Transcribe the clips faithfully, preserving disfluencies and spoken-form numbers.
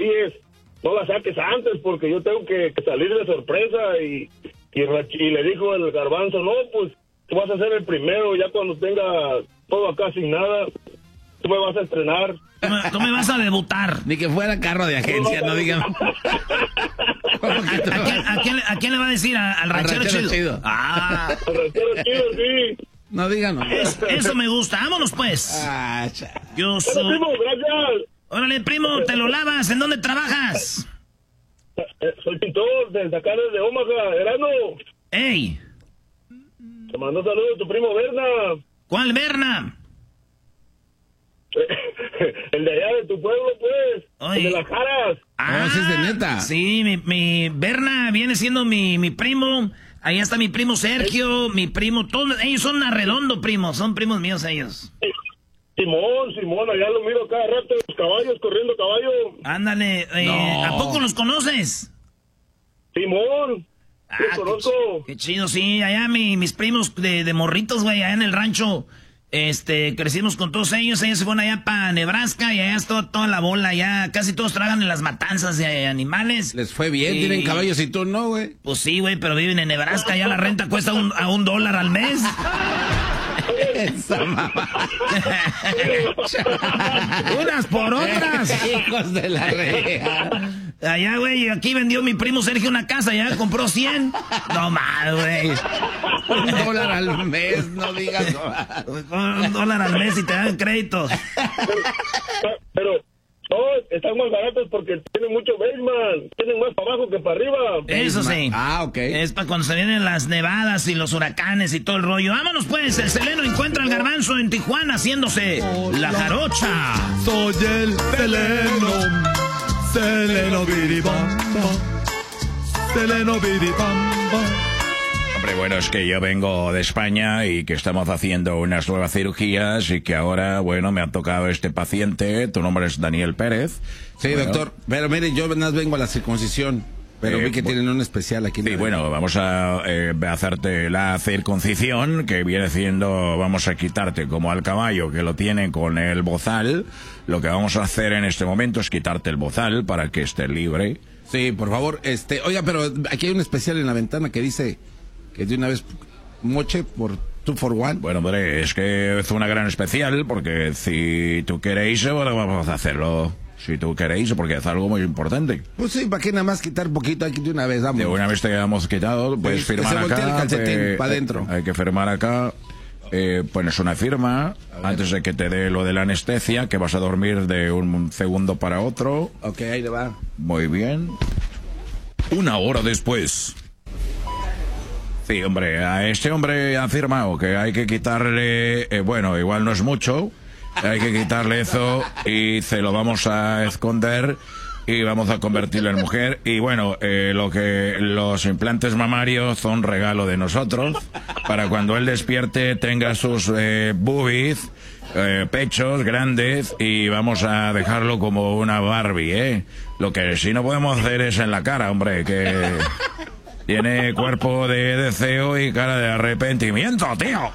oye, no la saques antes porque yo tengo que, que salir de sorpresa. Y, y, y le dijo el Garbanzo, no, pues tú vas a ser el primero, ya cuando tenga todo acá sin nada, tú me vas a estrenar. Tú me, tú me vas a debutar. Ni que fuera carro de agencia, no digan. ¿A, a, quién, a, quién, ¿A quién le va a decir? ¿A, al ranchero, ranchero chido? chido? Ah. Al ranchero chido, sí. No digan. No. Es, eso me gusta. Vámonos, pues. Ah, yo soy... Primo, gracias. Órale, primo, te lo lavas. ¿En dónde trabajas? Soy pintor desde acá, desde Omaha, Erano. ¡Ey! Te mando saludos a tu primo Berna. ¿Cuál Berna? El de allá de tu pueblo, pues. Oye. El de las Jaras. Ah, ese es de neta. Sí, mi, mi Berna viene siendo mi, mi primo. Allá está mi primo Sergio, mi primo, todos ellos son arredondo, primo, son primos míos ellos. Simón, Simón, allá lo miro cada rato, los caballos, corriendo caballo. Ándale, eh, no. ¿A poco los conoces? Simón, ah, los conozco. Qué, ch qué chido, sí, allá mi, mis primos de, de morritos, güey, allá en el rancho, este, crecimos con todos ellos, ellos se fueron allá para Nebraska y allá está toda la bola, allá casi todos trabajan en las matanzas de animales. Les fue bien, y, tienen caballos y tú no, güey. Pues sí, güey, pero viven en Nebraska, allá la renta cuesta un, a un dólar al mes. Esa mamá. Unas por otras. Hijos de la rea. Allá, güey, aquí vendió mi primo Sergio una casa, ya compró cien. No mal, güey. Un dólar al mes, no digas. No. Un dólar al mes y te dan créditos. Pero, no, están más baratos porque tienen mucho basement. Tienen más para abajo que para arriba. Eso sí. Ah, ok. Es para cuando se vienen las nevadas y los huracanes y todo el rollo. Vámonos, pues. El Seleno encuentra al Garbanzo en Tijuana haciéndose oh, la jarocha. Soy el Seleno. Seleno biribamba, Seleno biribamba. Hombre, bueno, es que yo vengo de España y que estamos haciendo unas nuevas cirugías y que ahora, bueno, me ha tocado este paciente. Tu nombre es Daniel Pérez. Sí, bueno, doctor. Pero mire, yo apenas vengo a la circuncisión. Pero eh, vi que tienen un especial aquí. Sí, bueno, vamos a eh, hacerte la circuncisión, que viene siendo, vamos a quitarte como al caballo, que lo tiene con el bozal. Lo que vamos a hacer en este momento es quitarte el bozal para que esté libre. Sí, por favor, este, oiga, pero aquí hay un especial en la ventana que dice que de una vez moche por two for one. Bueno, hombre, es que es una gran especial, porque si tú queréis, bueno, vamos a hacerlo. Si tú queréis, porque es algo muy importante. Pues sí, ¿para qué nada más quitar poquito aquí de una vez? Vamos. De una vez te hemos quitado, puedes pues, firmar acá. El calcetín eh, para adentro. Hay que firmar acá. Eh, pones una firma antes de que te dé lo de la anestesia, que vas a dormir de un segundo para otro. Ok, ahí le va. Muy bien. Una hora después. Sí, hombre, a este hombre ha firmado que hay que quitarle, eh, bueno, igual no es mucho. Hay que quitarle eso y se lo vamos a esconder y vamos a convertirlo en mujer. Y bueno, eh, lo que los implantes mamarios son regalo de nosotros para cuando él despierte tenga sus eh, boobies, eh, pechos grandes y vamos a dejarlo como una Barbie, ¿eh? Lo que sí no podemos hacer es en la cara, hombre, que tiene cuerpo de deseo y cara de arrepentimiento, tío.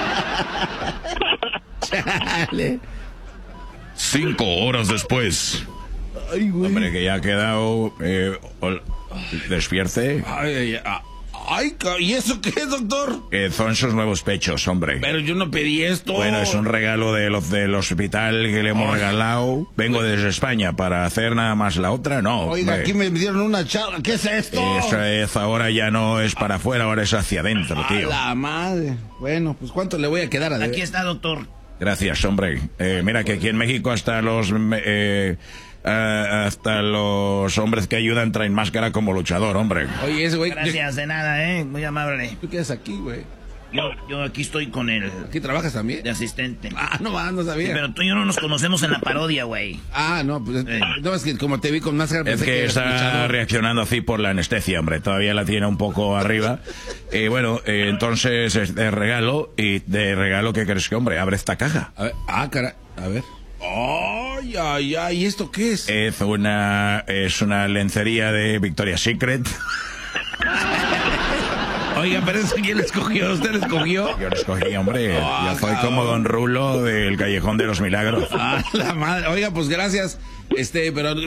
Chale. Cinco horas después. Ay, güey. Hombre, que ya ha quedado eh, despierte. Ay, ay, ay. Ay, ¿y eso qué es, doctor? Eh, son sus nuevos pechos, hombre. Pero yo no pedí esto. Bueno, es un regalo de los del hospital que le hemos Ay. regalado. Vengo desde España para hacer nada más la otra, no. Oiga, hombre. Aquí me dieron una charla. ¿Qué es esto? Eso es, ahora ya no es para afuera, ahora es hacia adentro, tío. A la madre. Bueno, pues ¿cuánto le voy a quedar a deber? Aquí está, doctor. Gracias, hombre. Eh, mira que aquí en México hasta los... Eh, Uh, hasta los hombres que ayudan traen máscara como luchador, hombre. Oye, ese güey... Gracias, de nada, eh, muy amable. ¿Tú qué haces aquí, güey? Yo, yo aquí estoy con él. ¿Aquí trabajas también? De asistente. Ah, no, no sabía. Sí, pero tú y yo no nos conocemos en la parodia, güey. Ah, no, pues... Eh. No, es que como te vi con máscara... Es que, que está luchador. Reaccionando así por la anestesia, hombre. Todavía la tiene un poco arriba. Eh, bueno, eh, entonces, es de regalo. Y de regalo, ¿qué crees que, hombre? Abre esta caja. A ver, ah, cara... A ver... ¡Ay, ay, ay! ¿Esto qué es? Es una, es una lencería de Victoria's Secret. Oiga, pero eso ¿quién lo escogió? ¿Usted lo escogió? Yo lo escogí, hombre. Oh, Yo soy como Don Rulo del Callejón de los Milagros. Ah, la madre. Oiga, pues gracias. Este, pero